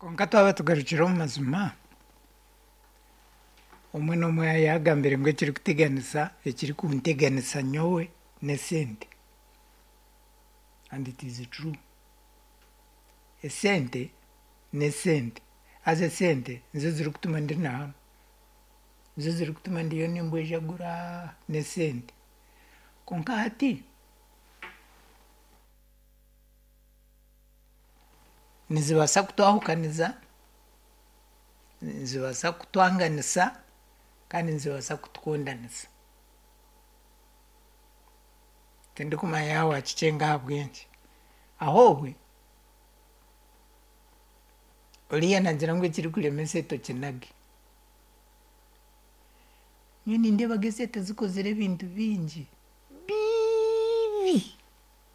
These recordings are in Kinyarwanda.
konka twaba tugarukira mu mazima umwe n'umwe yagambire ngo ekiri kuteganisa ekiri kunteganisa nyowe n'esente, and it is true. Esente n'esente aze sente nizo ziri kutuma ndi nahamwe, nizo ziri kutuma ndiyo nimbwejagura n'esente. Konka hati nizibasa kutwahukaniza, nizibasa kutwanganisa kandi nizibasa kutukundanisa. Tindi kumanya yawe akicenga habwenki ahowe oliya nagira ngo ekiri kulemesa etoki nage. Nyo nindeebaga esente zikozire ebintu bingi bibi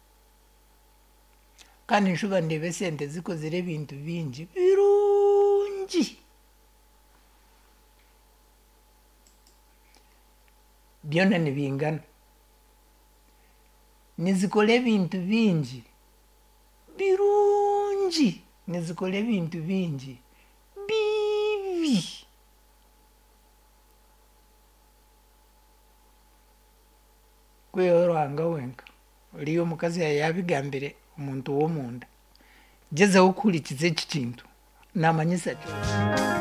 kandi nshuba ndeeba esente zikozire ebintu bingi birungi. Byona nibingana, nizikora ebintu bingi birungi, nizikora ebintu bingi bibi. Kweyo Ruhanga wenka oliyo omukazi yabigambire omuntu w'omunda, gezaho kuhurikiza eki kintu namanyisa kyo.